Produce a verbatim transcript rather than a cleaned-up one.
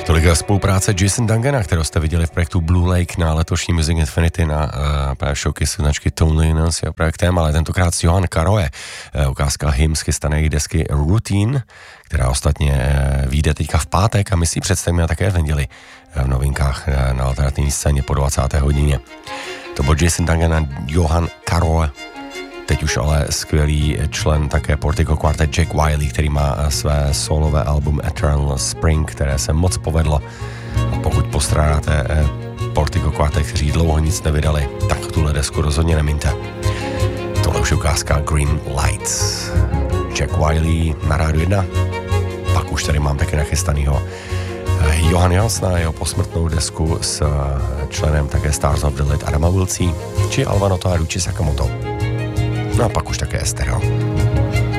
Tolik spolupráce Jason Dungana, kterou jste viděli v projektu Blue Lake na letošní Music Infinity na uh, právě showcase značky Tone s jeho projektem, ale tentokrát s Johan Caroe, uh, ukázka hymn z chystané desky Routine, která ostatně uh, vyjde teďka v pátek a my si ji představíme také v neděli uh, v novinkách uh, na alternativní scéně po dvacáté hodině. To byl Jason Dungan a Johan Caroe. Teď už ale skvělý člen také Portico Quartet Jack Wiley, který má své solové album Eternal Spring, které se moc povedlo. A pokud postrádáte Portico Quartet, kteří dlouho nic nevydali, tak tuhle desku rozhodně nemínte. Tohle už je ukázka Green Lights. Jack Wiley na Rádiu jedna. Pak už tady mám taky nachystanýho Johan Johansna, jeho posmrtnou desku s členem také Stars of the Lit Adama Wilcí, či Alvaro Toa Ruči Sakamoto. No a pak už také Estero.